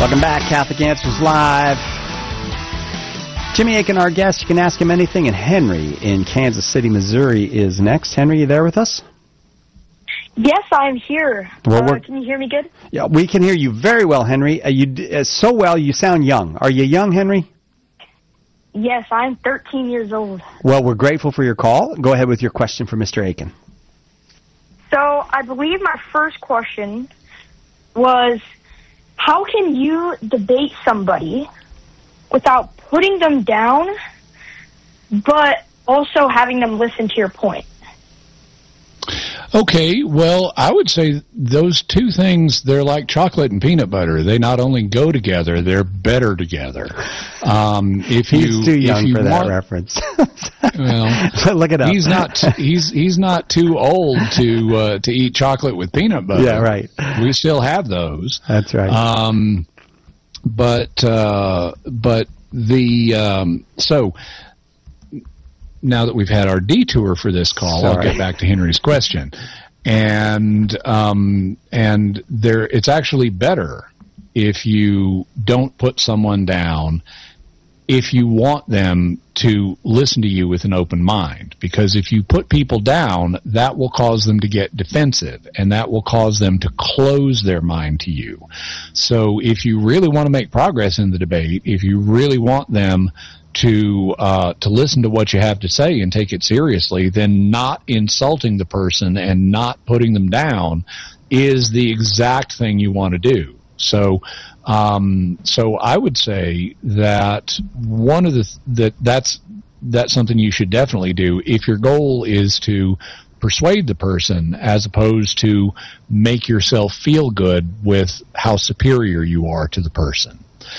Welcome back, Catholic Answers Live. Jimmy Akin, our guest. You can ask him anything. And Henry in Kansas City, Missouri is next. Henry, you there with us? Yes, I'm here. Well, can you hear me good? Yeah, we can hear you very well, Henry. So well, you sound young. Are you young, Henry? Yes, I'm 13 years old. Well, we're grateful for your call. Go ahead with your question for Mr. Akin. So I believe my first question was, how can you debate somebody without putting them down, but also having them listen to your point? Okay, well, I would say those two things, they're like chocolate and peanut butter. They not only go together, they're better together. He's too young for that reference. Well, look it up. He's not too old to eat chocolate with peanut butter. Yeah, right. We still have those. That's right. So now that we've had our detour for this call, I'll get back to Henry's question. And it's actually better if you don't put someone down if you want them to listen to you with an open mind. Because if you put people down, that will cause them to get defensive, and that will cause them to close their mind to you. So if you really want to make progress in the debate, if you really want them to listen to what you have to say and take it seriously, then not insulting the person and not putting them down is the exact thing you want to do. So I would say that one of that's something you should definitely do if your goal is to persuade the person as opposed to make yourself feel good with how superior you are to the person.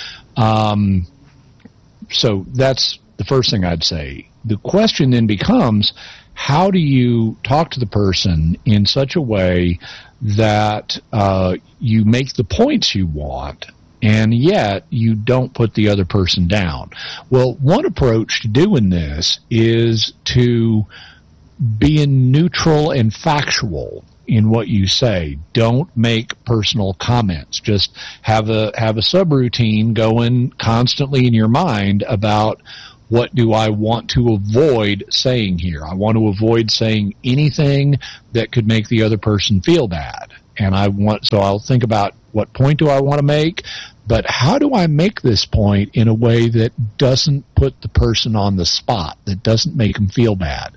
So that's the first thing I'd say. The question then becomes, how do you talk to the person in such a way that you make the points you want, and yet you don't put the other person down? Well, one approach to doing this is to be neutral and factual in what you say. Don't make personal comments. Just have a subroutine going constantly in your mind about, what do I want to avoid saying here? I want to avoid saying anything that could make the other person feel bad. And so I'll think about, what point do I want to make? But how do I make this point in a way that doesn't put the person on the spot, that doesn't make them feel bad?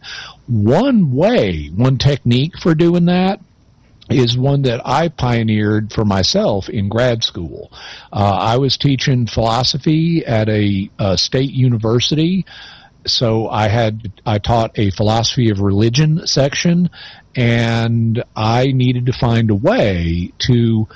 One technique for doing that is one that I pioneered for myself in grad school. I was teaching philosophy at a state university, so I taught a philosophy of religion section, and I needed to find a way to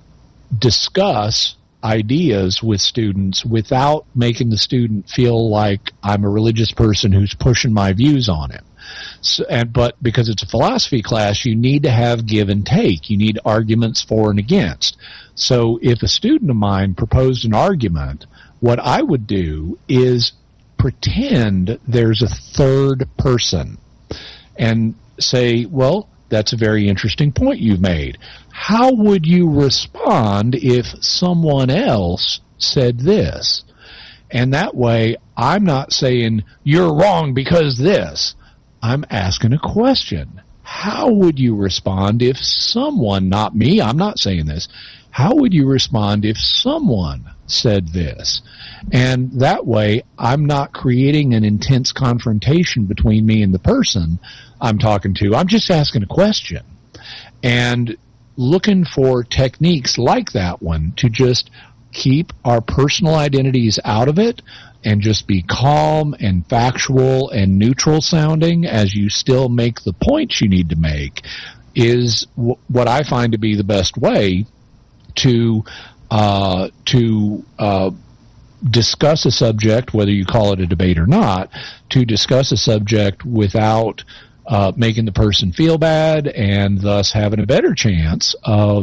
discuss ideas with students without making the student feel like I'm a religious person who's pushing my views on him. But because it's a philosophy class, you need to have give and take. You need arguments for and against. So if a student of mine proposed an argument, what I would do is pretend there's a third person and say, well, that's a very interesting point you've made. How would you respond if someone else said this? And that way, I'm not saying, you're wrong because this. I'm asking a question. How would you respond if someone, not me, I'm not saying this, how would you respond if someone said this? And that way, I'm not creating an intense confrontation between me and the person I'm talking to. I'm just asking a question. And looking for techniques like that one to just keep our personal identities out of it and just be calm and factual and neutral sounding as you still make the points you need to make is what I find to be the best way to discuss a subject, whether you call it a debate or not, to discuss a subject without making the person feel bad, and thus having a better chance of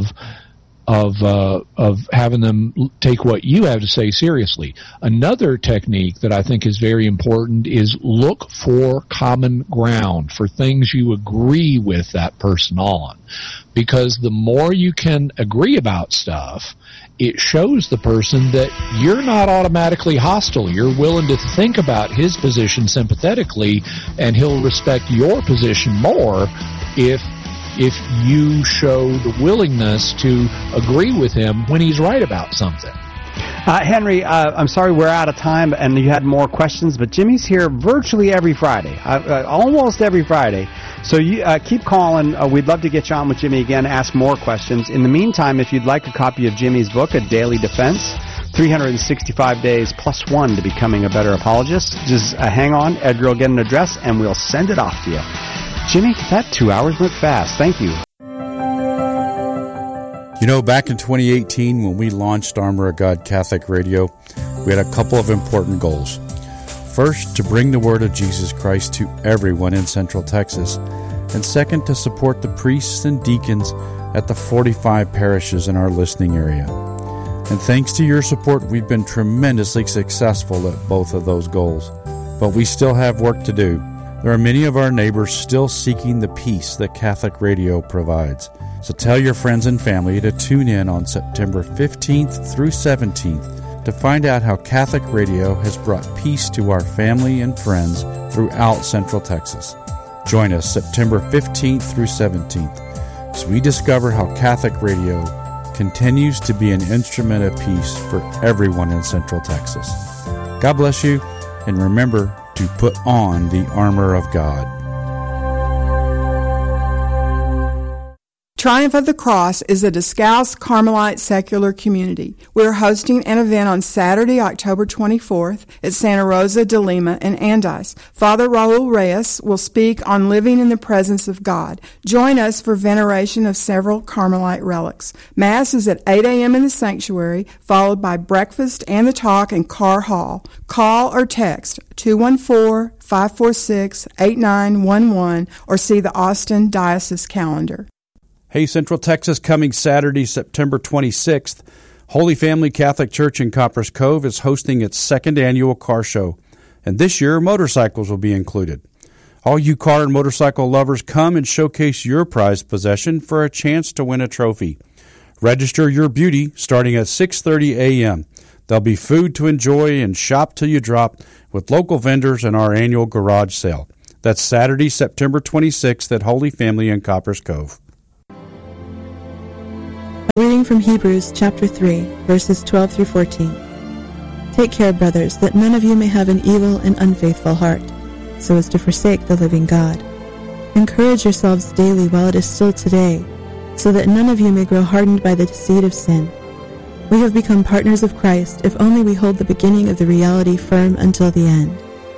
having them take what you have to say seriously. Another technique that I think is very important is look for common ground, for things you agree with that person on. Because the more you can agree about stuff, it shows the person that you're not automatically hostile. You're willing to think about his position sympathetically, and he'll respect your position more if you show the willingness to agree with him when he's right about something. Henry, I'm sorry we're out of time, and you had more questions, but Jimmy's here virtually every Friday, almost every Friday. So you keep calling. We'd love to get you on with Jimmy again, ask more questions. In the meantime, if you'd like a copy of Jimmy's book, A Daily Defense, 365 Days Plus One to Becoming a Better Apologist, just hang on. Edgar will get an address, and we'll send it off to you. Jimmy, that 2 hours went fast. Thank you. You know, back in 2018, when we launched Armor of God Catholic Radio, we had a couple of important goals. First, to bring the word of Jesus Christ to everyone in Central Texas, and second, to support the priests and deacons at the 45 parishes in our listening area. And thanks to your support, we've been tremendously successful at both of those goals. But we still have work to do. There are many of our neighbors still seeking the peace that Catholic Radio provides. So tell your friends and family to tune in on September 15th through 17th to find out how Catholic Radio has brought peace to our family and friends throughout Central Texas. Join us September 15th through 17th as we discover how Catholic Radio continues to be an instrument of peace for everyone in Central Texas. God bless you, and remember to put on the armor of God. Triumph of the Cross is a Discalced Carmelite secular community. We're hosting an event on Saturday, October 24th at Santa Rosa de Lima in Andes. Father Raul Reyes will speak on living in the presence of God. Join us for veneration of several Carmelite relics. Mass is at 8 a.m. in the sanctuary, followed by breakfast and the talk in Carr Hall. Call or text 214-546-8911 or see the Austin Diocese calendar. Hey, Central Texas, coming Saturday, September 26th, Holy Family Catholic Church in Copperas Cove is hosting its second annual car show, and this year motorcycles will be included. All you car and motorcycle lovers, come and showcase your prized possession for a chance to win a trophy. Register your beauty starting at 6:30 a.m. There'll be food to enjoy and shop till you drop with local vendors and our annual garage sale. That's Saturday, September 26th at Holy Family in Copperas Cove. A reading from Hebrews chapter 3, verses 12 through 14. Take care, brothers, that none of you may have an evil and unfaithful heart, so as to forsake the living God. Encourage yourselves daily while it is still today, so that none of you may grow hardened by the deceit of sin. We have become partners of Christ if only we hold the beginning of the reality firm until the end.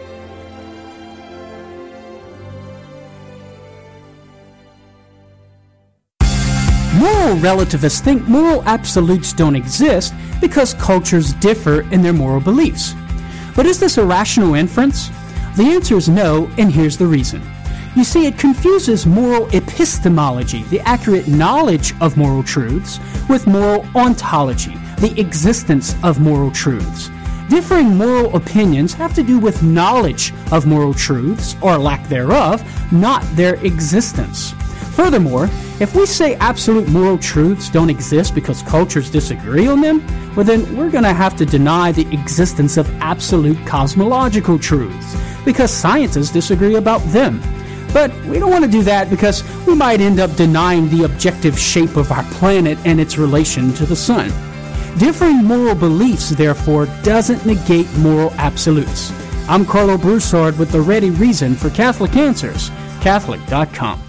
Moral relativists think moral absolutes don't exist because cultures differ in their moral beliefs. But is this a rational inference? The answer is no, and here's the reason. You see, it confuses moral epistemology, the accurate knowledge of moral truths, with moral ontology, the existence of moral truths. Differing moral opinions have to do with knowledge of moral truths, or lack thereof, not their existence. Furthermore, if we say absolute moral truths don't exist because cultures disagree on them, well then we're going to have to deny the existence of absolute cosmological truths, because scientists disagree about them. But we don't want to do that because we might end up denying the objective shape of our planet and its relation to the sun. Differing moral beliefs, therefore, doesn't negate moral absolutes. I'm Carlo Broussard with the ready reason for Catholic Answers, Catholic.com.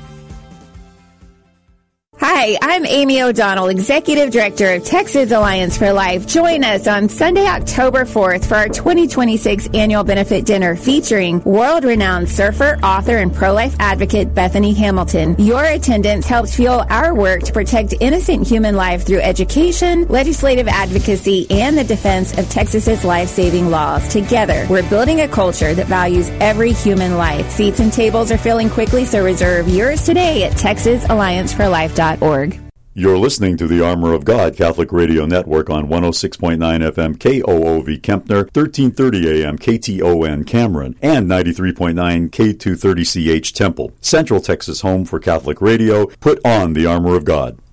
Hi, I'm Amy O'Donnell, Executive Director of Texas Alliance for Life. Join us on Sunday, October 4th for our 2026 annual benefit dinner featuring world-renowned surfer, author, and pro-life advocate Bethany Hamilton. Your attendance helps fuel our work to protect innocent human life through education, legislative advocacy, and the defense of Texas's life-saving laws. Together, we're building a culture that values every human life. Seats and tables are filling quickly, so reserve yours today at TexasAllianceForLife.org. You're listening to the Armor of God Catholic Radio Network on 106.9 FM KOOV Kempner, 1330 AM KTON Cameron, and 93.9 K230CH Temple. Central Texas home for Catholic Radio. Put on the Armor of God.